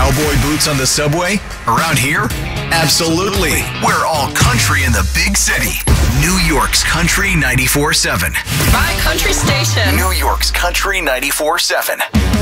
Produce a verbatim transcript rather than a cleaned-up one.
cowboy boots on the subway? Around here? Absolutely. We're all country in the big city. New York's Country ninety-four seven. My country station. New York's Country ninety-four seven.